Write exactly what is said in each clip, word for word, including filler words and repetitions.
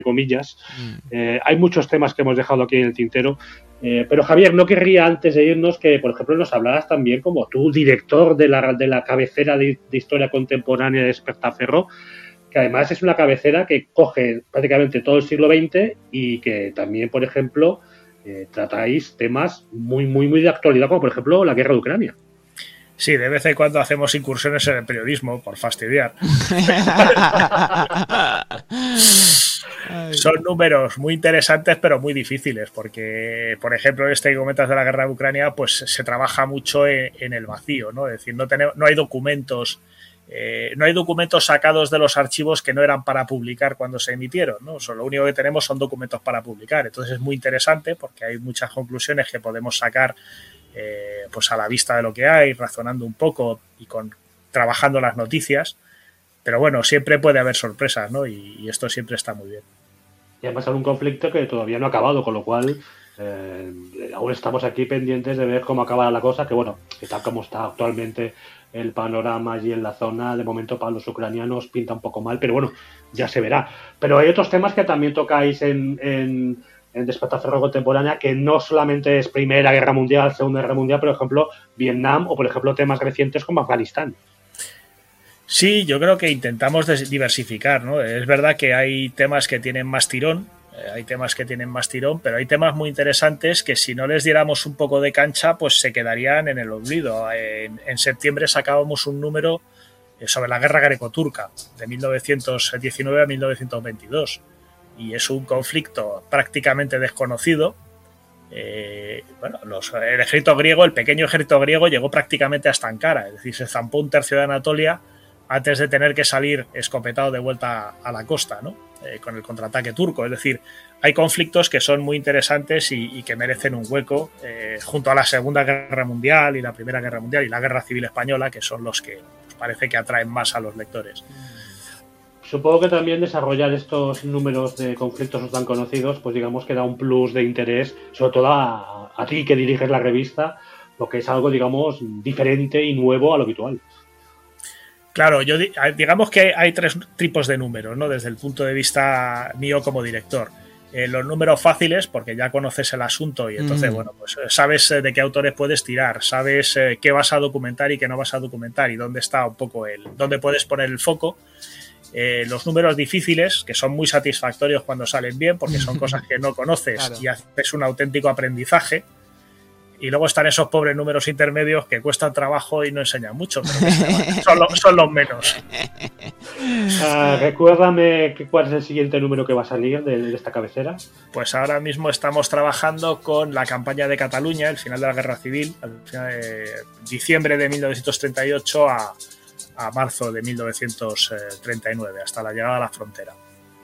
comillas. Mm. Eh, hay muchos temas que hemos dejado aquí en el tintero, eh, pero Javier, no querría antes de irnos que, por ejemplo, nos hablaras también como tú, director de la, de la cabecera de, de Historia Contemporánea de Despertaferro, que además es una cabecera que coge prácticamente todo el siglo veinte y que también, por ejemplo, eh, tratáis temas muy, muy, muy de actualidad, como por ejemplo la guerra de Ucrania. Sí, de vez en cuando hacemos incursiones en el periodismo, por fastidiar. Son números muy interesantes, pero muy difíciles, porque, por ejemplo, este que comentas de la guerra de Ucrania, pues se trabaja mucho en, en el vacío, ¿no? Es decir, no, tenemos, no hay documentos, eh, no hay documentos sacados de los archivos que no eran para publicar cuando se emitieron, ¿no? O sea, lo único que tenemos son documentos para publicar. Entonces es muy interesante porque hay muchas conclusiones que podemos sacar Eh, pues a la vista de lo que hay, razonando un poco y con trabajando las noticias, pero bueno, siempre puede haber sorpresas, ¿no? Y, y esto siempre está muy bien. Y además hay un conflicto que todavía no ha acabado, con lo cual eh, aún estamos aquí pendientes de ver cómo acaba la cosa, que bueno, que tal como está actualmente el panorama allí en la zona, de momento para los ucranianos pinta un poco mal, pero bueno, ya se verá. Pero hay otros temas que también tocáis en... en en Despertaferro Contemporánea, que no solamente es Primera Guerra Mundial, Segunda Guerra Mundial, por ejemplo, Vietnam o, por ejemplo, temas recientes como Afganistán. Sí, yo creo que intentamos diversificar, ¿no? Es verdad que hay temas que tienen más tirón, eh, hay temas que tienen más tirón, pero hay temas muy interesantes que si no les diéramos un poco de cancha, pues se quedarían en el olvido. En, en septiembre sacábamos un número sobre la guerra greco-turca, de mil novecientos diecinueve a mil novecientos veintidós. Y es un conflicto prácticamente desconocido. Eh, bueno, los, el ejército griego, el pequeño ejército griego llegó prácticamente hasta Ankara, es decir, se zampó un tercio de Anatolia antes de tener que salir escopetado de vuelta a la costa, ¿no? Eh, con el contraataque turco. Es decir, hay conflictos que son muy interesantes y, y que merecen un hueco eh, junto a la Segunda Guerra Mundial y la Primera Guerra Mundial y la Guerra Civil Española, que son los que pues, parece que atraen más a los lectores. Supongo que también desarrollar estos números de conflictos no tan conocidos, pues digamos que da un plus de interés, sobre todo a, a ti que diriges la revista, porque es algo, digamos, diferente y nuevo a lo habitual. Claro, yo digamos que hay tres tipos de números, ¿no? Desde el punto de vista mío como director. Eh, los números fáciles, porque ya conoces el asunto y entonces, mm. bueno, pues sabes de qué autores puedes tirar, sabes eh, qué vas a documentar y qué no vas a documentar y dónde está un poco el, dónde puedes poner el foco. Eh, los números difíciles, que son muy satisfactorios cuando salen bien, porque son cosas que no conoces, claro, y haces un auténtico aprendizaje. Y luego están esos pobres números intermedios que cuestan trabajo y no enseñan mucho, pero que son, lo, son los menos. Uh, recuérdame cuál es el siguiente número que va a salir de, de esta cabecera. Pues ahora mismo estamos trabajando con la campaña de Cataluña, el final de la Guerra Civil, al final de diciembre de mil novecientos treinta y ocho a a marzo de mil novecientos treinta y nueve, hasta la llegada a la frontera.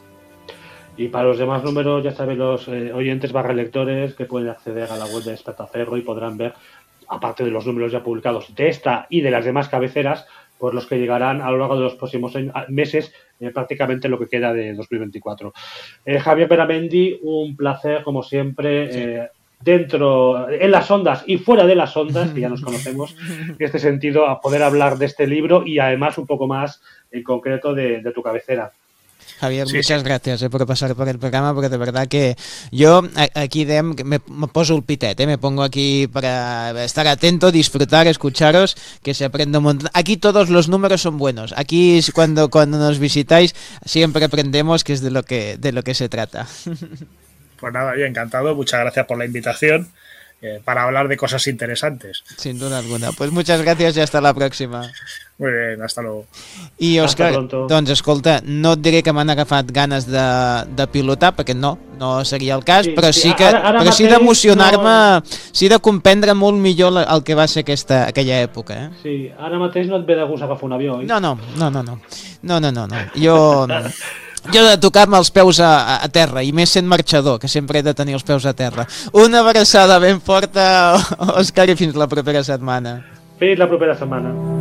Y para los demás números, ya saben los eh, oyentes barra lectores que pueden acceder a la web de Despertaferro y podrán ver, aparte de los números ya publicados de esta y de las demás cabeceras, por los que llegarán a lo largo de los próximos meses, eh, prácticamente lo que queda de dos mil veinticuatro. Eh, Javier Beramendi, un placer, como siempre, sí. eh, dentro, en las ondas y fuera de las ondas, que ya nos conocemos, en este sentido, a poder hablar de este libro y además un poco más en concreto de, de tu cabecera. Javier, sí, muchas sí. gracias eh, por pasar por el programa, porque de verdad que yo aquí de, me, me poso el pitet, eh, me pongo aquí para estar atento, disfrutar, escucharos, que se aprende un montón. Aquí todos los números son buenos. Aquí cuando, cuando nos visitáis siempre aprendemos, que es de lo que, de lo que se trata. Pues nada, yo encantado, muchas gracias por la invitación eh, para hablar de cosas interesantes. Sin duda alguna. Pues muchas gracias y hasta la próxima. Muy bien, hasta luego. I Òscar, doncs escolta, no et diré que m'han agafat ganes de, de pilotar, perquè no, no seria el cas, sí, però sí, que, ara, ara però sí d'emocionar-me, no... sí de comprendre molt millor el que va ser aquesta, aquella època. Eh? Sí, ara mateix no et ve de gust agafar un avió, oi? No, no, no, no, no, no, no, no, no. jo... Jo he de tocar-me els peus a, a terra, i més sent marxador, que sempre he de tenir els peus a terra. Una abraçada ben forta, Òscar, i fins la propera setmana. Fins la propera setmana.